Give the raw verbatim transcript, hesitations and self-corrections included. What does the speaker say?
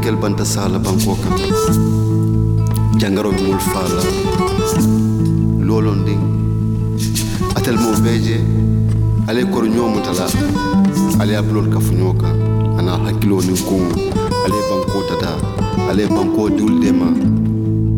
kel banta sala banko kan jangaro mi mul fala lolon ding atel mo beje ale kor ñomu tala ale ablol ka funyoka ana hakilo ni ko ale banko tata ale banko dul dema